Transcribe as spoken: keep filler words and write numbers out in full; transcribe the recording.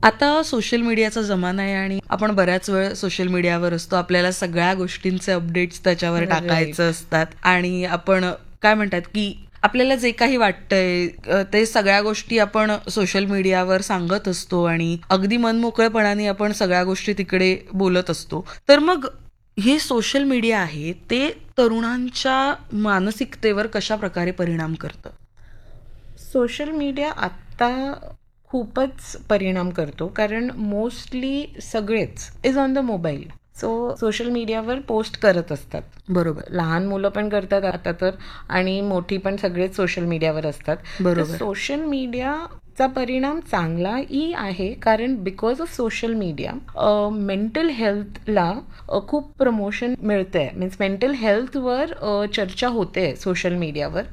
आता सोशल मीडियाचा जमाना आहे आणि आपण बऱ्याच वेळ सोशल मीडियावर असतो. आपल्याला सगळ्या गोष्टींचे अपडेट्स त्याच्यावर टाकायचं असतात आणि आपण काय म्हणतात की आपल्याला जे काही वाटतंय ते सगळ्या गोष्टी आपण सोशल मीडियावर सांगत असतो आणि अगदी मनमोकळेपणाने आपण सगळ्या गोष्टी तिकडे बोलत असतो. तर मग हे सोशल मीडिया आहे ते तरुणांच्या मानसिकतेवर कशा प्रकारे परिणाम करतं? सोशल मीडिया आत्ता खूपच परिणाम करतो, कारण मोस्टली सगळेच is on the mobile. So social मीडियावर पोस्ट करत असतात. बरोबर. लहान मुलं पण करतात आता तर, आणि मोठी पण सगळेच सोशल मीडियावर असतात. बरोबर. सोशल मीडियाचा परिणाम चांगलाही आहे, कारण because of social media mental हेल्थला खूप प्रमोशन मिळतंय. मीन्स मेंटल हेल्थवर चर्चा होते सोशल मीडियावर.